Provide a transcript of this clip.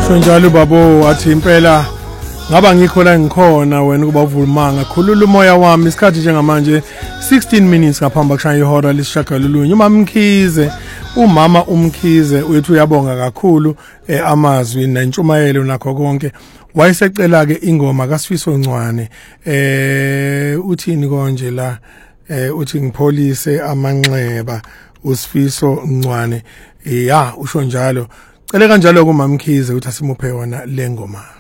Njalo babo wathi impela ngaba ngikho la ngikhona wena kuba uvulumanga khulula umoya wami isikhathi njengamanje 16 minutes ngaphambi kokushaya ihora lesishagalolunye umama umkhize wethu uyabonga kakhulu amazwi nentshumayelo nakho konke wayesecela ke ingoma kaSifiso Ncwane uthini konje la uthi ngipholise amanxeba uSifiso Ncwane usho njalo cele kanjalo kumamkhize uthi asimuphe wona lengoma.